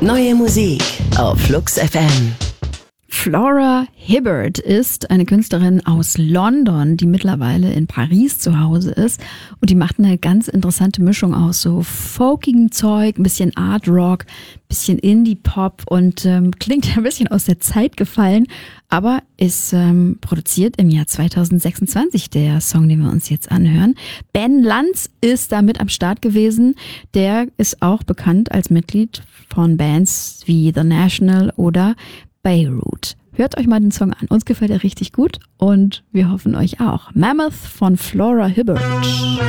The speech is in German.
Neue Musik auf Flux FM. Flora Hibbert ist eine Künstlerin aus London, die mittlerweile in Paris zu Hause ist. Und die macht eine ganz interessante Mischung aus so folkigem Zeug, ein bisschen Art Rock, ein bisschen Indie-Pop und klingt ein bisschen aus der Zeit gefallen, aber ist produziert im Jahr 2026, der Song, den wir uns jetzt anhören. Ben Lanz ist da mit am Start gewesen. Der ist auch bekannt als Mitglied von Bands wie The National oder Beirut. Hört euch mal den Song an. Uns gefällt er richtig gut und wir hoffen euch auch. Mammoth von Flora Hibbert.